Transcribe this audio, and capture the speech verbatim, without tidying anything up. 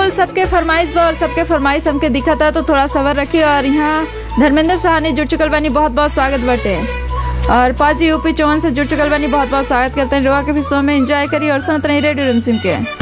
बिल्कुल सबके फरमाइश बा और सबके फरमाइश हमके दिखा था, तो थोड़ा सबर रखिए। और यहाँ धर्मेंद्र साहनी जुड़ चुकल बानी, बहुत बहुत स्वागत बटे। और पाजी यूपी चौवन से जुड़ चुकल बानी, बहुत बहुत स्वागत करते हैं। रोआ के भी शो में एंजॉय करिए और सुनते रहिए रेडियो रिमझिम के।